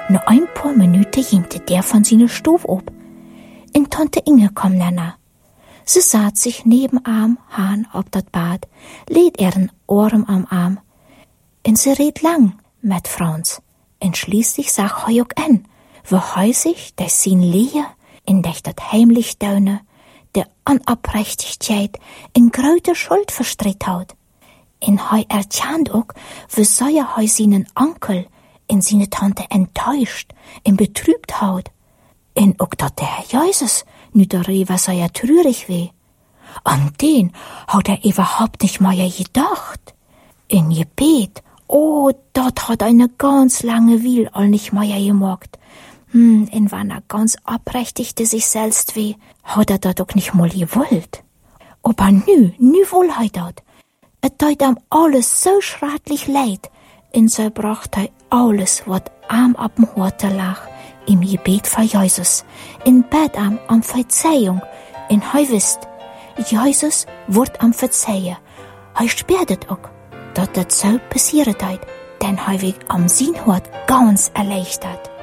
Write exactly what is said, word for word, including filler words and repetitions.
Nur ein paar Minuten jimmte der von seiner Stube ab. Und Tante Inge kam nanna. Sie saß sich neben am Hahn ob dat Bad, lädt ihren Arm am Arm. Und sie red lang mit Franz. Und schließlich sag hei auch an, wo hei sich des sin Lehe in dech dat heimlich daune, der Unabrechtigkeit in gröte Schuld verstritt haut. In hei erkannt auch, wo sei hei seinen Onkel in seine Tante enttäuscht, in betrübt haut. In auch dat der Herr Jesus nu darüber sei er trürig weh. An den hat er überhaupt nicht mehr gedacht. In Gebet, oh, dort hat eine ganz lange Weile all nicht mehr gemerkt. Hm, in wann er ganz abrechtigte sich selbst weh, hat er dat auch nicht mal gewollt. Aber nü, nü wohl he dat. Et deut am alles so schrecklich leid, in so bracht er alles, wat am ab'm Horte lag, im Gebet für Jesus, in Bett am, am Verzeihung, in he wisst, Jesus wird am Verzeihen. He spürt auch, dat dat so passiert heut, denn he wird am Sinn Hort ganz erleichtert.